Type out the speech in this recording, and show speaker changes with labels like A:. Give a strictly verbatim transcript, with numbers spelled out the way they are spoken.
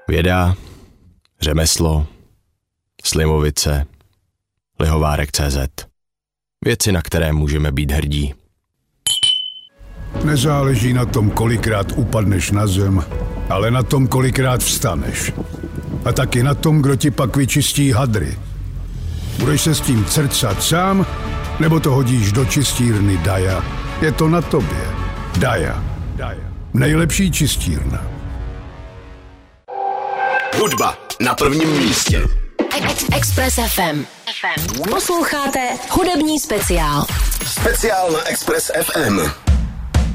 A: Věda, řemeslo, Slimovice, Lihovárek tečka cé zet. Věci, na které můžeme být hrdí.
B: Nezáleží na tom, kolikrát upadneš na zem, ale na tom, kolikrát vstaneš. A taky na tom, kdo ti pak vyčistí hadry. Budeš se s tím crcat sám, nebo to hodíš do čistírny Daja? Je to na tobě. Daja. Daja. Nejlepší čistírna.
C: Hudba na prvním místě.
D: Express ef em. Posloucháte hudební speciál.
C: Speciál na Express ef em.